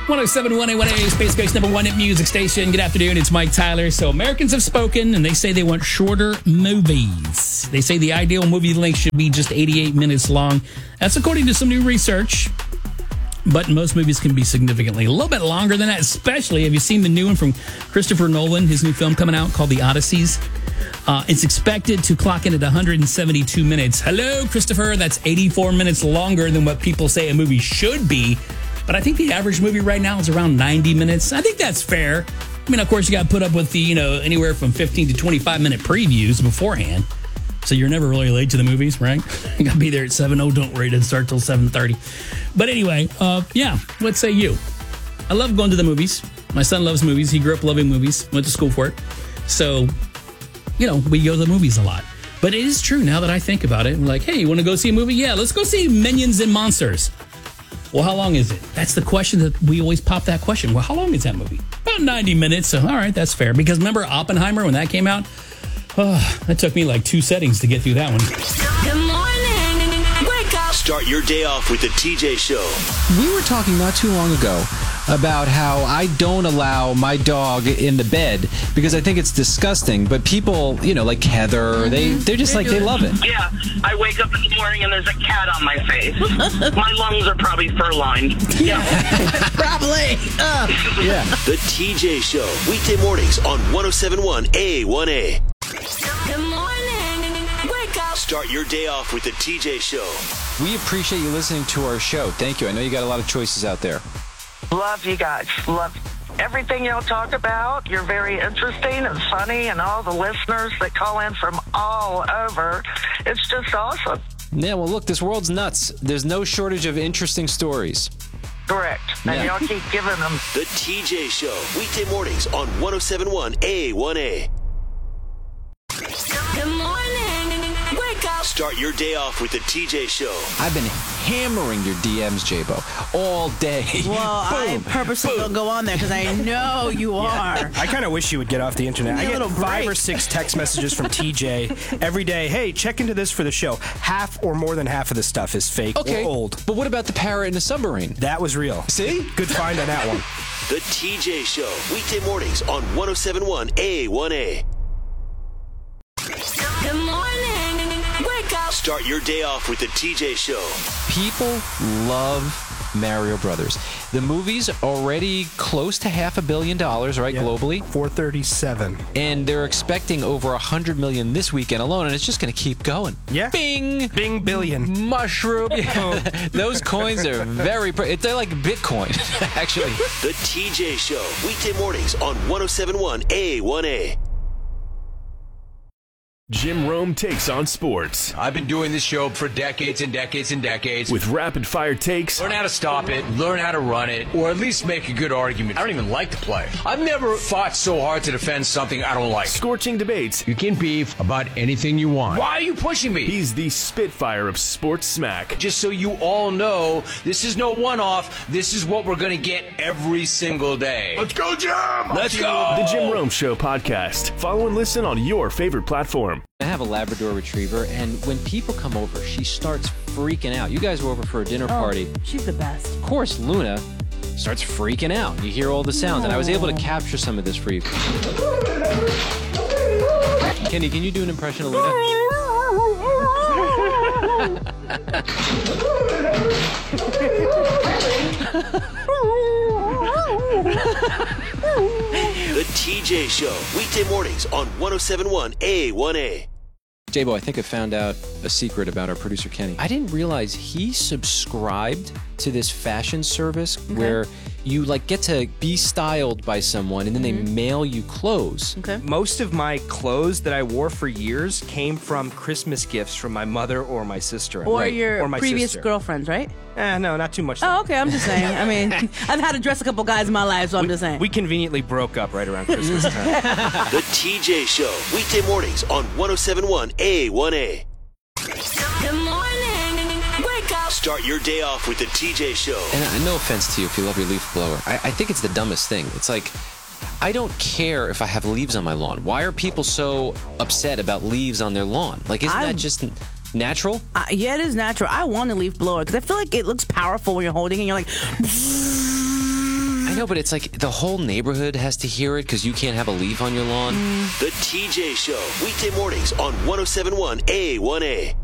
107.1 A1A, Space Coast #1 hit music station. Good afternoon, it's Mike Tyler. So Americans have spoken, and they say they want shorter movies. They say the ideal movie length should be just 88 minutes long. That's according to some new research. But most movies can be significantly a little bit longer than that, especially, have you seen the new one from Christopher Nolan, his new film coming out called The Odysseys? It's expected to clock in at 172 minutes. Hello, Christopher, that's 84 minutes longer than what people say a movie should be. But I think the average movie right now is around 90 minutes. I think that's fair. I mean, of course, you got to put up with the, anywhere from 15 to 25 minute previews beforehand. So you're never really late to the movies, right? You got to be there at 7:00. Don't worry, it doesn't start till 7:30. But anyway, what say you? I love going to the movies. My son loves movies. He grew up loving movies, went to school for it. So, we go to the movies a lot. But it is true now that I think about it. I'm like, hey, you want to go see a movie? Yeah, let's go see Minions and Monsters. Well, how long is it? That's the question that we always pop that question. Well, how long is that movie? About 90 minutes. So, all right, that's fair. Because remember Oppenheimer when that came out? Oh, that took me like 2 settings to get through that one. Good morning. Wake up. Start your day off with the TJ Show. We were talking not too long ago about how I don't allow my dog in the bed because I think it's disgusting. But people, like Heather, they're just like, they love it. Yeah, I wake up in the morning and there's a cat on my face. My lungs are probably fur-lined. Yeah. Probably. Yeah. The TJ Show. Weekday mornings on 107.1 A1A. Good morning. Wake up. Start your day off with the TJ Show. We appreciate you listening to our show. Thank you. I know you got a lot of choices out there. Love you guys. Love everything y'all talk about. You're very interesting and funny, and all the listeners that call in from all over. It's just awesome. Yeah, well, look, this world's nuts. There's no shortage of interesting stories. Correct. And y'all keep giving them. The TJ Show. Weekday mornings on 107.1 A1A. Good morning. Wake up. Start your day off with the TJ Show. I've been hammering your DMs, J-Bo, all day. Well, I purposely don't go on there because I know you are. I kind of wish you would get off the internet. I get 5 or 6 text messages from TJ every day. Hey, check into this for the show. Half or more than half of the stuff is fake or old. But what about the parrot in the submarine? That was real. See? Good find on that one. The TJ Show. Weekday mornings on 107.1 A1A. Good morning. Wake up. Start your day off with the TJ Show. People love Mario Brothers. The movie's already close to $500 million, right, globally? 437. And they're expecting over 100 million this weekend alone, and it's just going to keep going. Yeah. Bing! Bing billion. Mushroom. Those coins are they're like Bitcoin, actually. The TJ Show. Weekday mornings on 107.1 A1A. Jim Rome takes on sports. I've been doing this show for decades and decades and decades. With rapid-fire takes. Learn how to stop it, learn how to run it, or at least make a good argument. I don't even like to play. I've never fought so hard to defend something I don't like. Scorching debates. You can beef about anything you want. Why are you pushing me? He's the Spitfire of sports smack. Just so you all know, this is no one-off. This is what we're going to get every single day. Let's go, Jim! Let's go! The Jim Rome Show podcast. Follow and listen on your favorite platform. I have a Labrador Retriever, and when people come over, she starts freaking out. You guys were over for a dinner party. She's the best. Of course, Luna starts freaking out. You hear all the sounds, and I was able to capture some of this for you. Kenny, can you do an impression of Luna? The TJ Show. Weekday mornings on 107.1 A1A. J-Bo, I think I found out a secret about our producer, Kenny. I didn't realize he subscribed to this fashion service where you get to be styled by someone and then they mail you clothes. Okay. Most of my clothes that I wore for years came from Christmas gifts from my mother or my sister. Or your my previous sister. girlfriends, right? No, not too much. Oh, okay, I'm just saying. I mean, I've had to dress a couple guys in my life, so I'm just saying. We conveniently broke up right around Christmas time. The TJ Show. Weekday mornings on 107.1 A1A. Good morning. Wake up. Start your day off with the TJ Show. And no offense to you if you love your leaf blower. I think it's the dumbest thing. It's like, I don't care if I have leaves on my lawn. Why are people so upset about leaves on their lawn? Isn't that just natural? Yeah, it is natural. I want a leaf blower because I feel like it looks powerful when you're holding it and you're like... I know, but it's like the whole neighborhood has to hear it because you can't have a leaf on your lawn. The TJ Show, weekday mornings on 107.1 A1A.